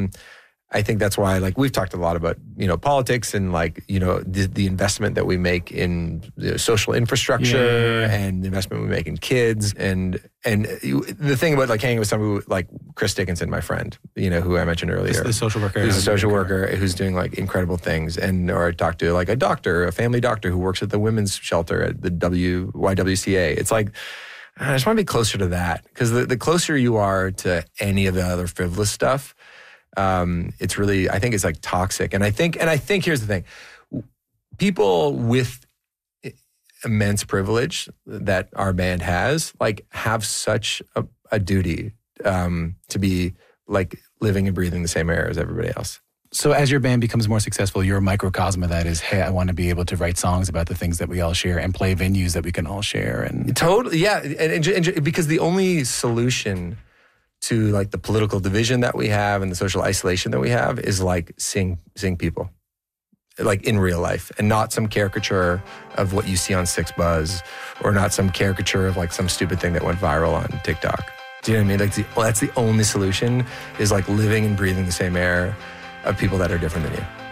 I think that's why, like, we've talked a lot about, politics and, like, the investment that we make in social infrastructure and the investment we make in kids. And the thing about, like, hanging with somebody like Chris Dickinson, my friend, who I mentioned earlier. The social worker. Who's a social worker who's doing, like, incredible things. Or I talked to, like, a family doctor who works at the women's shelter at the YWCA. It's like, I just want to be closer to that. Because the closer you are to any of the other frivolous stuff, it's really, I think it's like toxic. And I think here's the thing. People with immense privilege that our band has, like, have such a duty to be, like, living and breathing the same air as everybody else. So as your band becomes more successful, your microcosm of that is, hey, I want to be able to write songs about the things that we all share and play venues that we can all share. And totally, yeah. And because the only solution to, like, the political division that we have and the social isolation that we have is, like, seeing people, like, in real life, and not some caricature of what you see on Six Buzz, or not some caricature of, like, some stupid thing that went viral on TikTok. Do you know what I mean? Like, that's the only solution, is, like, living and breathing the same air of people that are different than you.